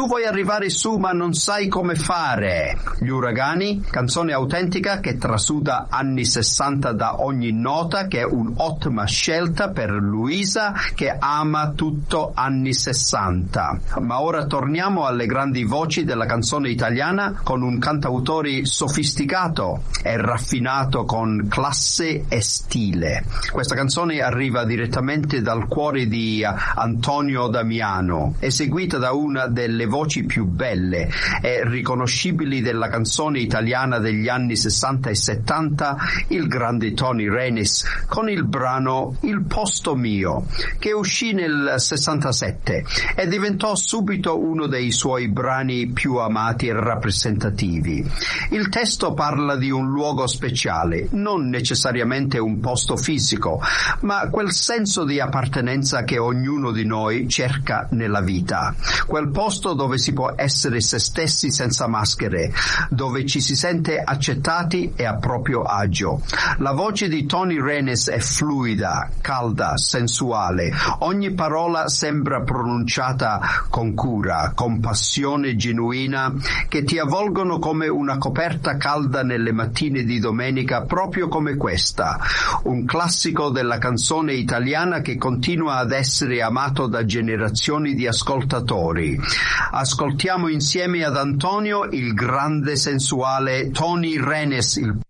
Tu vuoi arrivare su ma non sai come fare. Gli uragani, canzone autentica che trasuda anni 60 da ogni nota, che è un'ottima scelta per Luisa che ama tutto anni 60. Ma ora torniamo alle grandi voci della canzone italiana con un cantautore sofisticato e raffinato con classe e stile. Questa canzone arriva direttamente dal cuore di Antonio Damiano, eseguita da una delle voci più belle e riconoscibili della canzone italiana degli anni 60 e 70, il grande Tony Renis, con il brano Il posto mio, che uscì nel 67 e diventò subito uno dei suoi brani più amati e rappresentativi. Il testo parla di un luogo speciale, non necessariamente un posto fisico, ma quel senso di appartenenza che ognuno di noi cerca nella vita. Quel posto dove si può essere se stessi senza maschere, dove ci si sente accettati e a proprio agio. La voce di Tony Renis è fluida, calda, sensuale. Ogni parola sembra pronunciata con cura, con passione genuina, che ti avvolgono come una coperta calda nelle mattine di domenica, proprio come questa. Un classico della canzone italiana che continua ad essere amato da generazioni di ascoltatori. Ascoltiamo insieme ad Antonio il grande sensuale Tony Renis, il